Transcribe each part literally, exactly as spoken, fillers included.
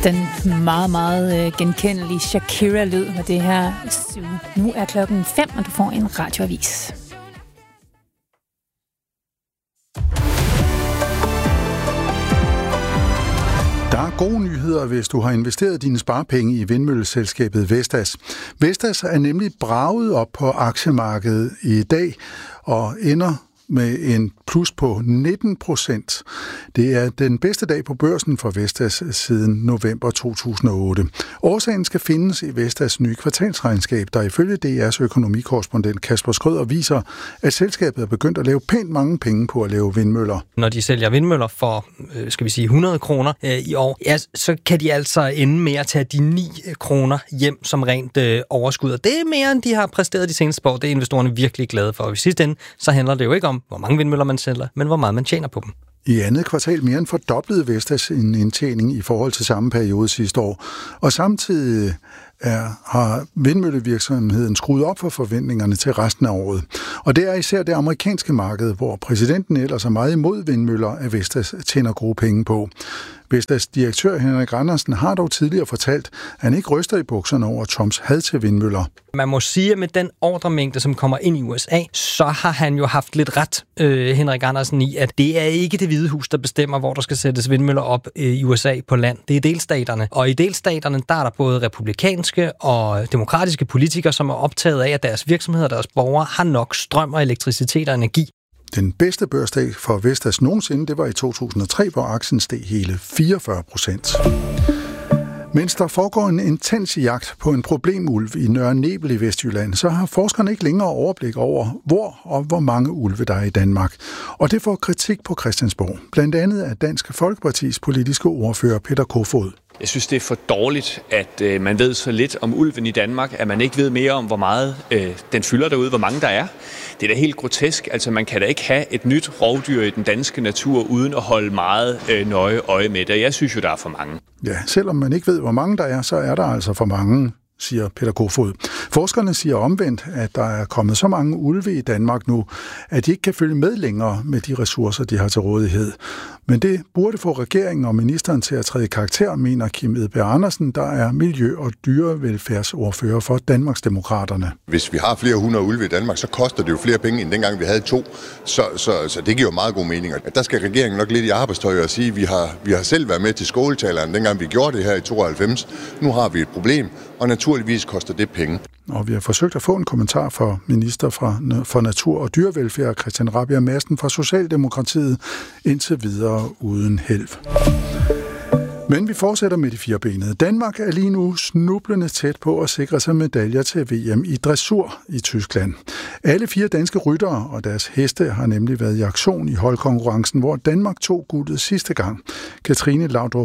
Den meget, meget genkendelige Shakira-lyd med det her Zoo. Nu er klokken fem, og du får en radioavis. Der er gode nyheder, hvis du har investeret dine sparepenge i vindmølleselskabet Vestas. Vestas er nemlig braget op på aktiemarkedet i dag og ender med en plus på nitten procent. Det er den bedste dag på børsen for Vestas siden november to tusind og otte. Årsagen skal findes i Vestas nye kvartalsregnskab, der ifølge D R's økonomikorrespondent Kasper Skrøder viser, at selskabet er begyndt at lave pænt mange penge på at lave vindmøller. Når de sælger vindmøller for, skal vi sige, hundrede kroner øh, i år, ja, så kan de altså ende med at tage de ni kroner hjem som rent øh, overskud. Og det er mere, end de har præsteret de seneste år. Det er investorerne virkelig glade for. Og i sidste ende, så handler det jo ikke om, hvor mange vindmøller man sælger, men hvor meget man tjener på dem. I andet kvartal mere end fordoblede Vestas en indtjening i forhold til samme periode sidste år. Og samtidig er, har vindmøllevirksomheden skruet op for forventningerne til resten af året. Og det er især det amerikanske marked, hvor præsidenten ellers er meget imod vindmøller, at Vestas tjener gode penge på. Vestas direktør Henrik Andersen har dog tidligere fortalt, at han ikke ryster i bukserne over Trumps had til vindmøller. Man må sige, at med den ordremængde, som kommer ind i U S A, så har han jo haft lidt ret, øh, Henrik Andersen, i, at det er ikke det Hvide Hus, der bestemmer, hvor der skal sættes vindmøller op øh, i U S A på land. Det er delstaterne. Og i delstaterne, der er der både republikanske og demokratiske politikere, som er optaget af, at deres virksomheder og deres borgere har nok strøm og elektricitet og energi. Den bedste børsdag for Vestas nogensinde, det var i to tusind og tre, hvor aktien steg hele fireogfyrre procent. Mens der foregår en intens jagt på en problemulv i Nørre Nebel i Vestjylland, så har forskerne ikke længere overblik over, hvor og hvor mange ulve der er i Danmark. Og det får kritik på Christiansborg, blandt andet af Dansk Folkepartis politiske ordfører Peter Kofod. Jeg synes, det er for dårligt, at øh, man ved så lidt om ulven i Danmark, at man ikke ved mere om, hvor meget øh, den fylder derude, hvor mange der er. Det er da helt grotesk. Altså, man kan da ikke have et nyt rovdyr i den danske natur, uden at holde meget øh, nøje øje med det. Jeg synes jo, der er for mange. Ja, selvom man ikke ved, hvor mange der er, så er der altså for mange, siger Peter Kofod. Forskerne siger omvendt, at der er kommet så mange ulve i Danmark nu, at de ikke kan følge med længere med de ressourcer, de har til rådighed. Men det burde få regeringen og ministeren til at træde i karakter, mener Kim Edberg Andersen, der er miljø- og dyrevelfærdsordfører for Danmarksdemokraterne. Hvis vi har flere hundrede ulve i Danmark, så koster det jo flere penge, end dengang vi havde to. Så, så, så det giver jo meget god mening. Der skal regeringen nok lidt i arbejdstøj og sige, at vi har, vi har selv været med til skåltaleren, dengang vi gjorde det her i tooghalvfems. Nu har vi et problem, og naturligvis koster det penge. Og vi har forsøgt at få en kommentar fra minister fra, for Natur- og Dyrevelfærd, Christian Rabjerg Madsen fra Socialdemokratiet, indtil videre uden held. Men vi fortsætter med de firebenede. Danmark er lige nu snublende tæt på at sikre sig medaljer til V M i dressur i Tyskland. Alle fire danske ryttere og deres heste har nemlig været i aktion i holdkonkurrencen, hvor Danmark tog guldet sidste gang. Katrine Laudrup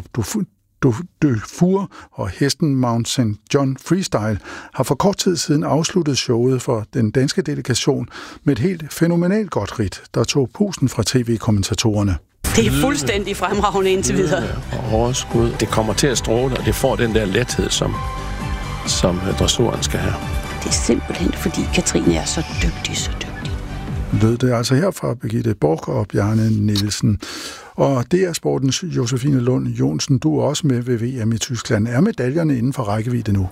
Dufour og hesten Mount Saint John Freestyle har for kort tid siden afsluttet showet for den danske delegation med et helt fænomenalt godt ridt, der tog pusten fra tv-kommentatorerne. Det er fuldstændig fremragende indtil videre. Og overskud. Det kommer til at stråle, og det får den der lethed, som, som dressuren skal have. Det er simpelthen, fordi Katrine er så dygtig, så dygtig. Lød det altså her fra Birgitte Borg og Bjarne Nielsen. Og det er sportens Josefine Lund Jonsen. Du er også med ved V M i Tyskland. Er medaljerne inden for rækkevidde nu?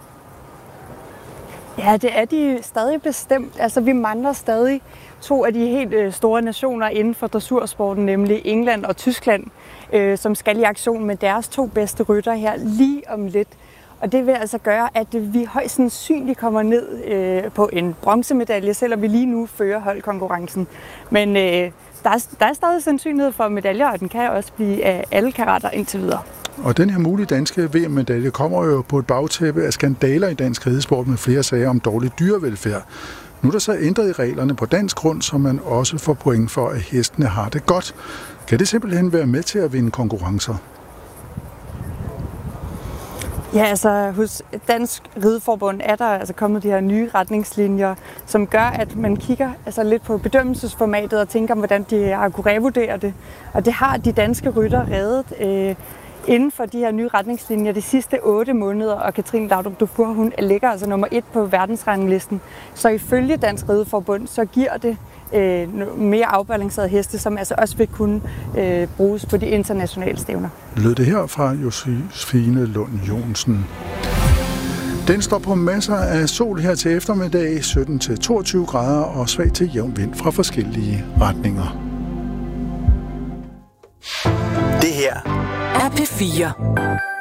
Ja, det er de stadig bestemt. Altså, vi mangler stadig to af de helt store nationer inden for dressursporten, nemlig England og Tyskland, øh, som skal i aktion med deres to bedste rytter her lige om lidt. Og det vil altså gøre, at vi højst sandsynligt kommer ned øh, på en bronzemedalje, selvom vi lige nu fører holdkonkurrencen. Men øh, der, er, der er stadig sandsynlighed for medaljer, og den kan også blive af alle karater indtil videre. Og den her mulige danske V M-medalje kommer jo på et bagtæppe af skandaler i dansk ridesport med flere sager om dårlig dyrevelfærd. Nu er der så ændret i reglerne på dansk grund, så man også får point for, at hestene har det godt. Kan det simpelthen være med til at vinde konkurrencer? Ja, altså hos Dansk Rideforbund er der altså kommet de her nye retningslinjer, som gør, at man kigger altså lidt på bedømmelsesformatet og tænker, hvordan de har kunne revurdere det. Og det har de danske rytter reddet øh, inden for de her nye retningslinjer de sidste otte måneder, og Katrine Laudrup Dufour, hun ligger altså nummer et på verdensranglisten. Så ifølge Dansk Rideforbund, så giver det øh, mere afbalancerede heste, som altså også vil kunne øh, bruges på de internationale stævner. Lød det her fra Josefine Lund Jonsen. Den står på masser af sol her til eftermiddag, sytten til toogtyve grader og svag til jævn vind fra forskellige retninger. Det her er P fire.